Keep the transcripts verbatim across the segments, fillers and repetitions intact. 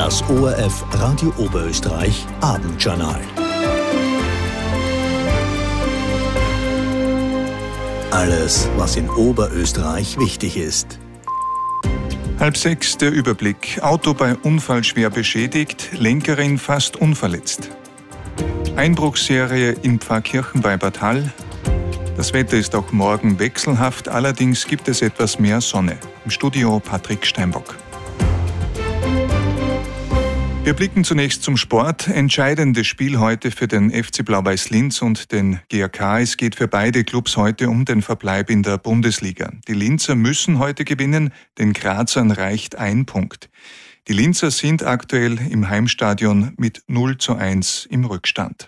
Das O R F Radio Oberösterreich Abendjournal. Alles, was in Oberösterreich wichtig ist. Halb sechs der Überblick. Auto bei Unfall schwer beschädigt, Lenkerin fast unverletzt. Einbruchsserie in Pfarrkirchen bei Bad Hall. Das Wetter ist auch morgen wechselhaft, allerdings gibt es etwas mehr Sonne. Im Studio Patrick Steinbock. Wir blicken zunächst zum Sport. Entscheidendes Spiel heute für den F C Blau-Weiß Linz und den G A K. Es geht für beide Clubs heute um den Verbleib in der Bundesliga. Die Linzer müssen heute gewinnen, den Grazern reicht ein Punkt. Die Linzer sind aktuell im Heimstadion mit null zu eins im Rückstand.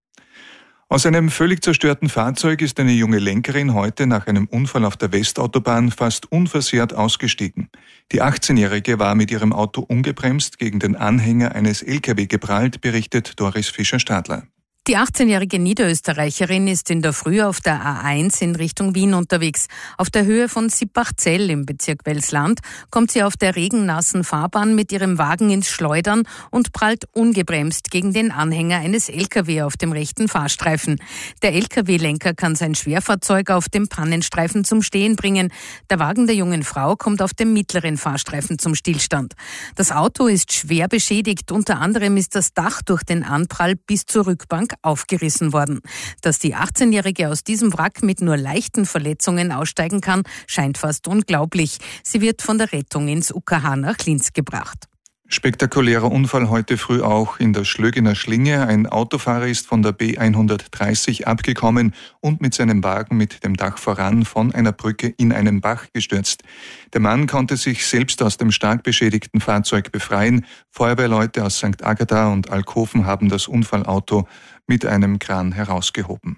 Aus einem völlig zerstörten Fahrzeug ist eine junge Lenkerin heute nach einem Unfall auf der Westautobahn fast unversehrt ausgestiegen. Die achtzehnjährige war mit ihrem Auto ungebremst gegen den Anhänger eines L K W geprallt, berichtet Doris Fischer-Stadler. Die achtzehnjährige Niederösterreicherin ist in der Früh auf der A eins in Richtung Wien unterwegs. Auf der Höhe von Sippachzell im Bezirk Welsland kommt sie auf der regennassen Fahrbahn mit ihrem Wagen ins Schleudern und prallt ungebremst gegen den Anhänger eines L K W auf dem rechten Fahrstreifen. Der L K W-Lenker kann sein Schwerfahrzeug auf dem Pannenstreifen zum Stehen bringen. Der Wagen der jungen Frau kommt auf dem mittleren Fahrstreifen zum Stillstand. Das Auto ist schwer beschädigt. Unter anderem ist das Dach durch den Anprall bis zur Rückbank aufgerissen worden. Dass die achtzehnjährige aus diesem Wrack mit nur leichten Verletzungen aussteigen kann, scheint fast unglaublich. Sie wird von der Rettung ins U K H nach Linz gebracht. Spektakulärer Unfall heute früh auch in der Schlögener Schlinge. Ein Autofahrer ist von der B hundertdreißig abgekommen und mit seinem Wagen mit dem Dach voran von einer Brücke in einen Bach gestürzt. Der Mann konnte sich selbst aus dem stark beschädigten Fahrzeug befreien. Feuerwehrleute aus Sankt Agatha und Alkoven haben das Unfallauto mit einem Kran herausgehoben.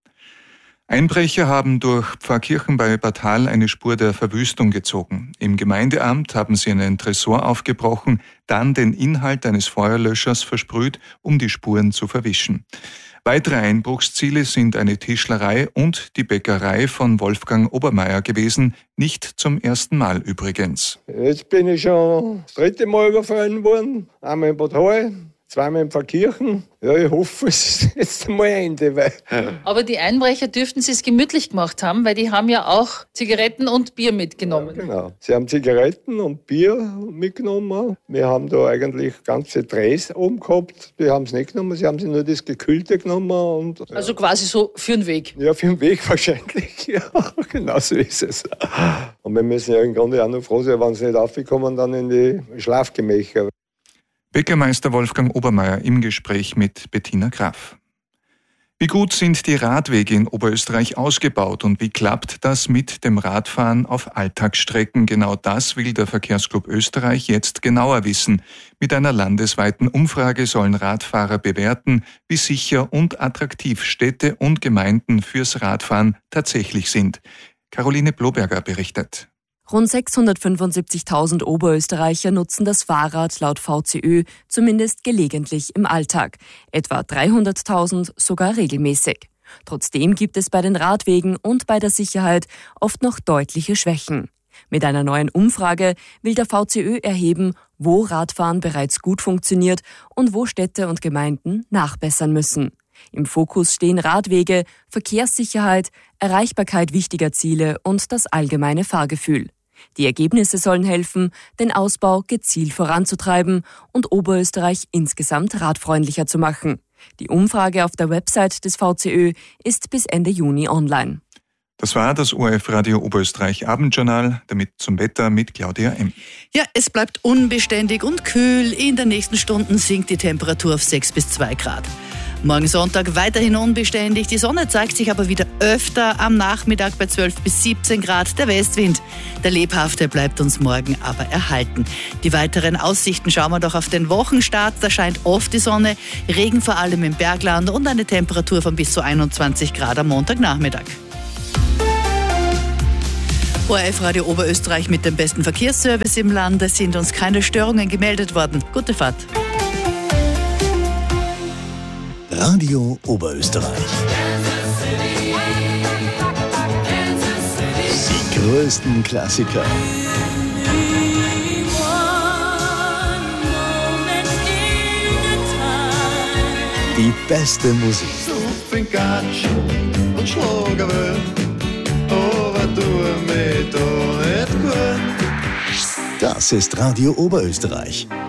Einbrecher haben durch Pfarrkirchen bei Bad Hall eine Spur der Verwüstung gezogen. Im Gemeindeamt haben sie einen Tresor aufgebrochen, dann den Inhalt eines Feuerlöschers versprüht, um die Spuren zu verwischen. Weitere Einbruchsziele sind eine Tischlerei und die Bäckerei von Wolfgang Obermeier gewesen, nicht zum ersten Mal übrigens. Jetzt bin ich schon das dritte Mal überfallen worden, einmal in Bad Hall, zweimal in Pfarrkirchen. Ja, ich hoffe, es ist jetzt einmal Ende. Weil Aber die Einbrecher dürften sie es gemütlich gemacht haben, weil die haben ja auch Zigaretten und Bier mitgenommen. Ja, genau. Sie haben Zigaretten und Bier mitgenommen. Wir haben da eigentlich ganze Drehs oben gehabt. Die haben es nicht genommen, sie haben sich nur das Gekühlte genommen. Und, ja. Also quasi so für den Weg. Ja, für den Weg wahrscheinlich. Ja, genau so ist es. Und wir müssen ja im Grunde auch noch froh sein, wenn sie nicht aufkommen, dann in die Schlafgemächer. Bäckermeister Wolfgang Obermeier im Gespräch mit Bettina Graf. Wie gut sind die Radwege in Oberösterreich ausgebaut und wie klappt das mit dem Radfahren auf Alltagsstrecken? Genau das will der Verkehrsclub Österreich jetzt genauer wissen. Mit einer landesweiten Umfrage sollen Radfahrer bewerten, wie sicher und attraktiv Städte und Gemeinden fürs Radfahren tatsächlich sind. Caroline Bloberger berichtet. Rund sechshundertfünfundsiebzigtausend Oberösterreicher nutzen das Fahrrad laut V C Ö zumindest gelegentlich im Alltag. Etwa dreihunderttausend sogar regelmäßig. Trotzdem gibt es bei den Radwegen und bei der Sicherheit oft noch deutliche Schwächen. Mit einer neuen Umfrage will der V C Ö erheben, wo Radfahren bereits gut funktioniert und wo Städte und Gemeinden nachbessern müssen. Im Fokus stehen Radwege, Verkehrssicherheit, Erreichbarkeit wichtiger Ziele und das allgemeine Fahrgefühl. Die Ergebnisse sollen helfen, den Ausbau gezielt voranzutreiben und Oberösterreich insgesamt radfreundlicher zu machen. Die Umfrage auf der Website des V C Ö ist bis Ende Juni online. Das war das O R F Radio Oberösterreich Abendjournal, damit zum Wetter mit Claudia M. Ja, es bleibt unbeständig und kühl. In den nächsten Stunden sinkt die Temperatur auf sechs bis zwei Grad. Morgen Sonntag weiterhin unbeständig. Die Sonne zeigt sich aber wieder öfter. Am Nachmittag bei zwölf bis siebzehn Grad der Westwind. Der lebhafte bleibt uns morgen aber erhalten. Die weiteren Aussichten schauen wir doch auf den Wochenstart. Da scheint oft die Sonne, Regen vor allem im Bergland und eine Temperatur von bis zu einundzwanzig Grad am Montagnachmittag. O R F Radio Oberösterreich mit dem besten Verkehrsservice im Land. Es sind uns keine Störungen gemeldet worden. Gute Fahrt. Radio Oberösterreich. Die größten Klassiker. Die beste Musik. Und schlagen will, aber tu mir da nicht gut. Das ist Radio Oberösterreich.